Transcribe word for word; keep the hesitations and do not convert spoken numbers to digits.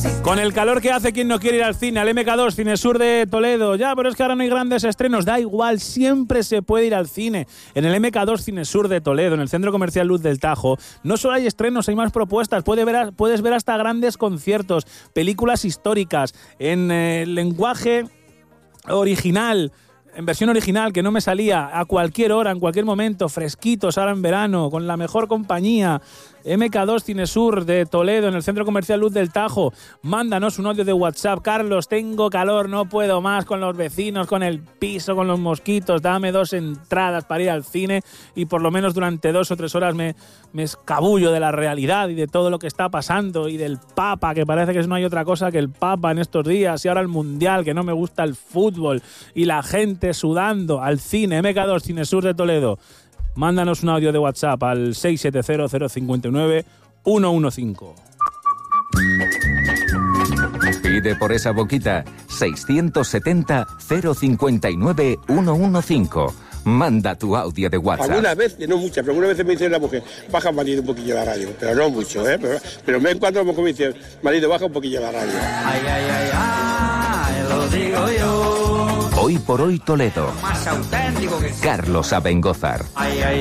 Con el calor que hace, ¿quién no quiere ir al cine? Al eme ka dos, Cinesur de Toledo. Ya, pero es que ahora no hay grandes estrenos. Da igual, siempre se puede ir al cine. En el eme ka dos Cinesur de Toledo, en el Centro Comercial Luz del Tajo, no solo hay estrenos, hay más propuestas. Puedes ver, puedes ver hasta grandes conciertos, películas históricas, en eh, lenguaje original, en versión original, que no me salía, a cualquier hora, en cualquier momento, fresquitos, ahora en verano, con la mejor compañía. eme ka dos Cinesur de Toledo, en el Centro Comercial Luz del Tajo. Mándanos un audio de WhatsApp. Carlos, tengo calor, no puedo más con los vecinos, con el piso, con los mosquitos. Dame dos entradas para ir al cine y por lo menos durante dos o tres horas me, me escabullo de la realidad y de todo lo que está pasando y del Papa, que parece que no hay otra cosa que el Papa en estos días, y ahora el Mundial, que no me gusta el fútbol y la gente sudando. Al cine, eme ka dos Cinesur de Toledo. Mándanos un audio de WhatsApp al seis siete cero cero cinco nueve uno uno cinco. Pide por esa boquita seiscientos setenta cero cincuenta y nueve ciento quince. Manda tu audio de WhatsApp. Algunas veces, no muchas, pero algunas veces me dice la mujer, baja marido un poquillo la radio, pero no mucho, ¿eh? Pero, pero me encuentro como me dice, marido, baja un poquillo la radio. Ay, ay, ay, ay, lo digo yo. Hoy por hoy Toledo. Más auténtico que... Carlos Abengózar. Ay, ay,